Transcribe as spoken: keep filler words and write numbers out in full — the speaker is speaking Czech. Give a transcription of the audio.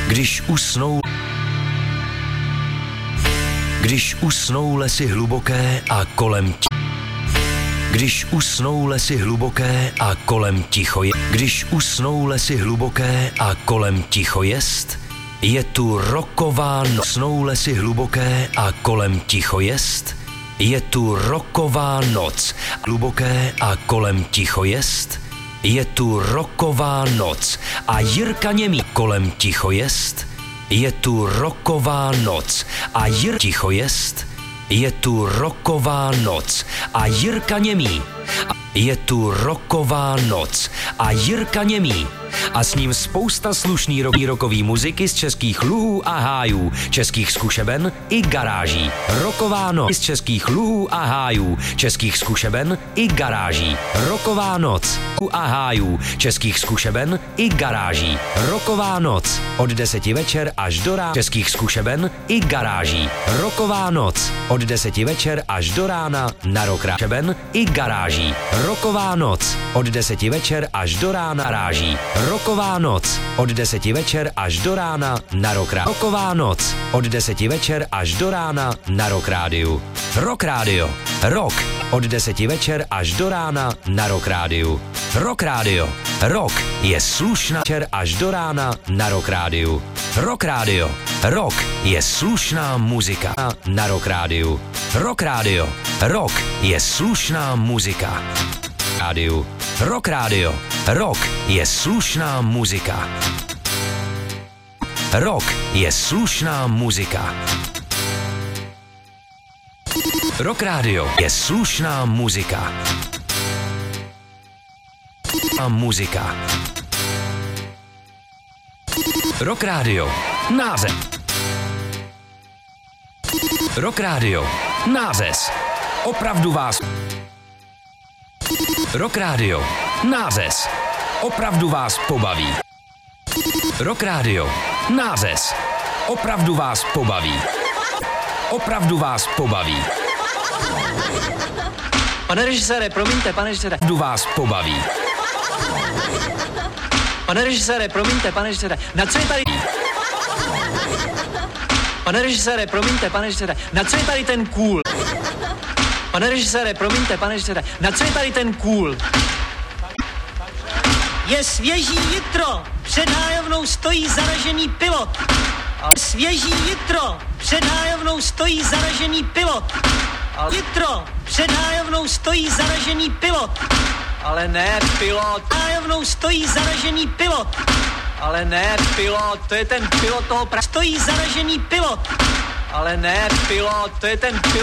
Když usnou Když usnou lesy hluboké a kolem ti Když usnou lesy hluboké a kolem ticho je Když usnou lesy hluboké a kolem ticho jest, je tu roková noc. Usnou lesy hluboké a kolem ticho jest, je tu roková noc. Hluboké a kolem ticho jest, je tu roková noc. A Jirka Němý kolem ticho jest, je tu roková noc. A Jir ticho jest, je tu roková noc. A Jirka Němý, je tu roková noc. A Jirka Němý. A s ním spousta slušný rokový rokový muziky z českých luhů a hájů, českých zkušeben i garáží. Roková noc z českých luhů a hájů, českých zkušeben i garáží. Roková noc a hájů, českých zkušeben i garáží. Roková noc od deseti večer až do rána, českých zkušeben i garáží. Roková noc od deseti večer až do rána na rok zkušeben i garáží. Roková noc od deseti večer až do rána garáží. Roková noc od deseti večer až do rána na Rock Rádiu. Roková noc od deseti večer až do rána na Rock Rádiu. Rock Rádio. Rock od deseti večer až do rána na Rock Rádiu. Rock Rádio. Rock je slušná večer až do rána na Rock Rádiu. Rock Rádio. Rock je slušná muzika na Rock Rádiu. Rock Rádio. Rock je slušná muzika. Rádiu. Rock Rádio. Rock je slušná muzika. Rock je slušná muzika. Rock Rádio je slušná muzika. Muzika. Rock Rádio. Název. Rock Rádio. Název. Opravdu vás. Rock Rádio. Název. Opravdu vás pobaví. Rock Rádio. Název. Opravdu vás pobaví. Opravdu vás pobaví. Pane režisére, promiňte, pane režisére. Opravdu vás pobaví. Pane režisére, promiňte, pane režisére. Na co je tady... Pane režisére, promiňte, pane režisére. Na co je tady ten kůl? Pane režisére, promiňte, pane režisére. Na co je tady ten kůl? Je svěží jitro, před hájovnou stojí zaražený pilot. Je svěží jitro, před hájovnou stojí zaražený pilot. Jitro, před hájovnou stojí zaražený pilot. Ale ne pilot. Hájovnou stojí zaražený pilot. Ale ne pilot, to je ten pilot toho pra... Stojí zaražený pilot. Ale ne pilot, to je ten pilot.